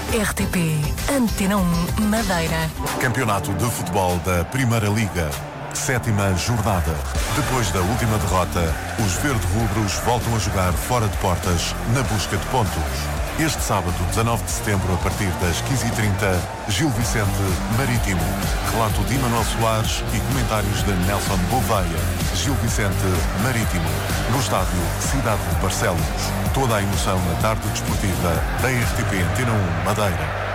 RTP Antena 1 Madeira. Campeonato de Futebol da Primeira Liga. 7ª jornada. Depois da última derrota, os verde-rubros voltam a jogar fora de portas na busca de pontos. Este sábado, 19 de setembro, a partir das 15h30, Gil Vicente Marítimo. Relato de Emanuel Soares e comentários de Nelson Gouveia. Gil Vicente Marítimo, no estádio Cidade de Barcelos. Toda a emoção na tarde desportiva da RTP Antena 1 Madeira.